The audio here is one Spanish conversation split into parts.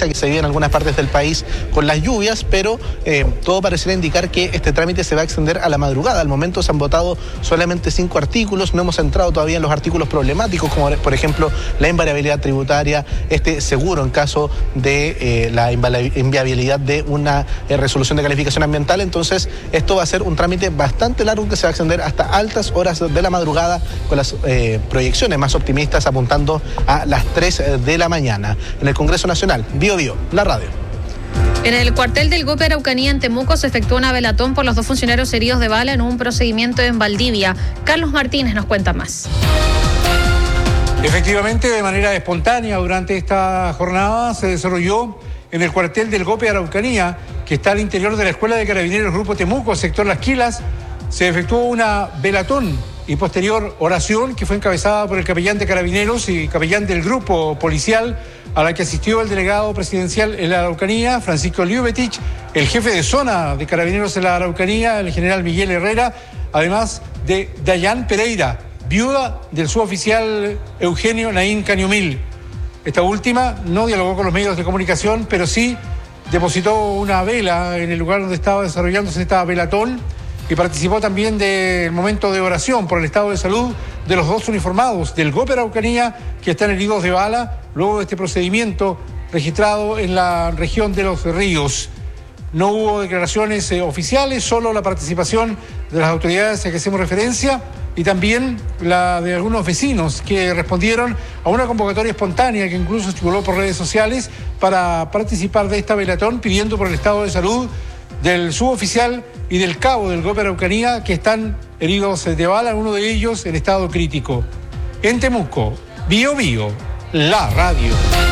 urgencia que se vive en algunas partes del país con las lluvias, pero todo pareciera indicar que este trámite se va a extender a la madrugada. Al momento se han votado solamente 5 artículos, no hemos entrado todavía en los artículos problemáticos, como por ejemplo la invariabilidad tributaria, este seguro en caso de la inviabilidad de una resolución de calificación ambiental. Entonces esto va a ser un trámite bastante largo que se va a extender hasta altas horas de la madrugada, con las proyecciones más optimistas apuntando a las 3 de la mañana. En el Congreso Nacional, Bio Bio, la radio. En el cuartel del GOPE Araucanía en Temuco se efectuó una velatón por los 2 funcionarios heridos de bala en un procedimiento en Valdivia. Carlos Martínez nos cuenta más. Efectivamente, de manera espontánea durante esta jornada se desarrolló en el cuartel del GOPE Araucanía, que está al interior de la Escuela de Carabineros Grupo Temuco, sector Las Quilas. Se efectuó una velatón y posterior oración que fue encabezada por el capellán de Carabineros y capellán del grupo policial, a la que asistió el delegado presidencial en la Araucanía, Francisco Liubetich, el jefe de zona de Carabineros en la Araucanía, el general Miguel Herrera, además de Dayan Pereira, viuda del suboficial Eugenio Naín Cañumil. Esta última no dialogó con los medios de comunicación, pero sí depositó una vela en el lugar donde estaba desarrollándose esta velatón y participó también del momento de oración por el estado de salud de los 2 uniformados del GOPE Araucanía que están heridos de bala luego de este procedimiento registrado en la región de Los Ríos. No hubo declaraciones oficiales, solo la participación de las autoridades a que hacemos referencia y también la de algunos vecinos que respondieron a una convocatoria espontánea que incluso circuló por redes sociales para participar de esta velatón, pidiendo por el estado de salud del suboficial y del cabo del GOPE Araucanía que están heridos de bala, uno de ellos en estado crítico. En Temuco, Bio Bio, la radio.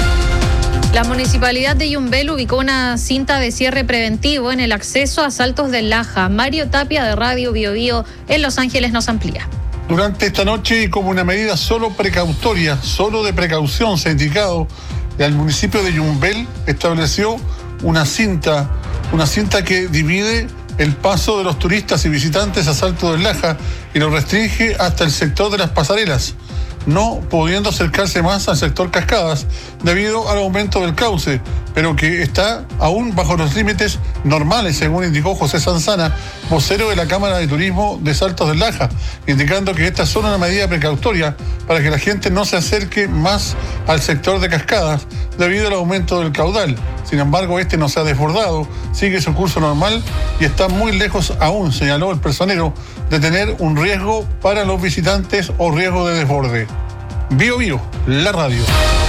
La municipalidad de Yumbel ubicó una cinta de cierre preventivo en el acceso a Saltos del Laja. Mario Tapia de Radio Bio Bio en Los Ángeles nos amplía. Durante esta noche, y como una medida solo precautoria, solo de precaución, se ha indicado, el municipio de Yumbel estableció una cinta que divide el paso de los turistas y visitantes a Salto del Laja y lo restringe hasta el sector de las pasarelas, no pudiendo acercarse más al sector Cascadas debido al aumento del cauce, pero que está aún bajo los límites normales, según indicó José Sanzana, vocero de la Cámara de Turismo de Saltos del Laja, indicando que esta es solo una medida precautoria para que la gente no se acerque más al sector de Cascadas debido al aumento del caudal. Sin embargo, este no se ha desbordado, sigue su curso normal y está muy lejos aún, señaló el personero, de tener un riesgo para los visitantes o riesgo de desborde. Bio Bio, la radio.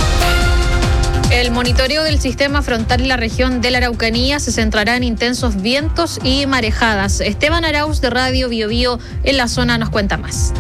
El monitoreo del sistema frontal en la región de la Araucanía se centrará en intensos vientos y marejadas. Esteban Arauz de Radio Bio Bio en la zona nos cuenta más.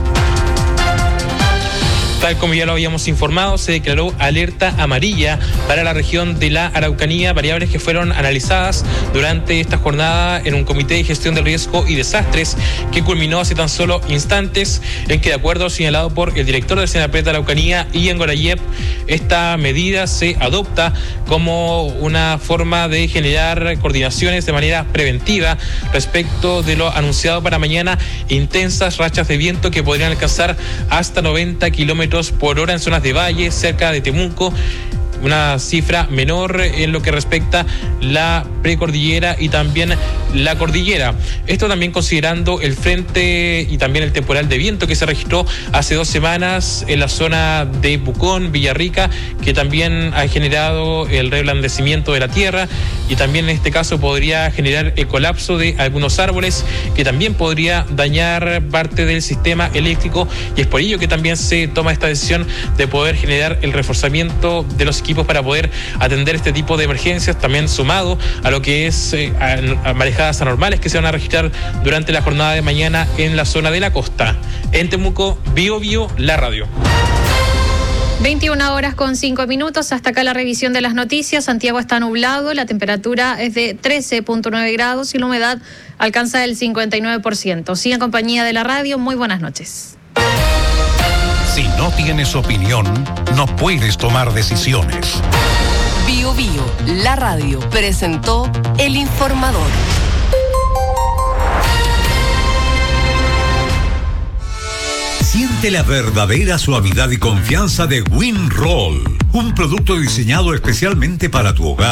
Tal como ya lo habíamos informado, se declaró alerta amarilla para la región de la Araucanía, variables que fueron analizadas durante esta jornada en un comité de gestión del riesgo y desastres que culminó hace tan solo instantes, en que, de acuerdo señalado por el director del Senapred de Araucanía, Ian Gorayev, esta medida se adopta como una forma de generar coordinaciones de manera preventiva respecto de lo anunciado para mañana, intensas rachas de viento que podrían alcanzar hasta 90 kilómetros por hora en zonas de valle, cerca de Temuco, una cifra menor en lo que respecta la precordillera y también la cordillera. Esto también considerando el frente y también el temporal de viento que se registró hace 2 semanas en la zona de Pucón, Villarrica, que también ha generado el reblandecimiento de la tierra y también en este caso podría generar el colapso de algunos árboles, que también podría dañar parte del sistema eléctrico, y es por ello que también se toma esta decisión de poder generar el reforzamiento de los equipos para poder atender este tipo de emergencias, también sumado a lo que es a marejadas anormales que se van a registrar durante la jornada de mañana en la zona de la costa. En Temuco, Bio Bio, la radio. 21:05. Hasta acá la revisión de las noticias. Santiago está nublado, la temperatura es de 13.9 grados y la humedad alcanza el 59%. Sigue en compañía de la radio. Muy buenas noches. Si no tienes opinión, no puedes tomar decisiones. Bio Bio, la radio, presentó El Informador. Siente la verdadera suavidad y confianza de WinRoll, un producto diseñado especialmente para tu hogar.